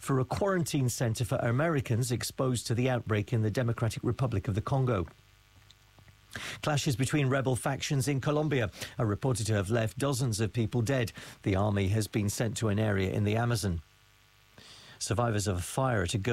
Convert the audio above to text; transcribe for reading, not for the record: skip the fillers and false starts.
for a quarantine centre for Americans exposed to the outbreak in the Democratic Republic of the Congo. Clashes between rebel factions in Colombia are reported to have left dozens of people dead. The army has been sent to an area in the Amazon. Survivors of a fire at a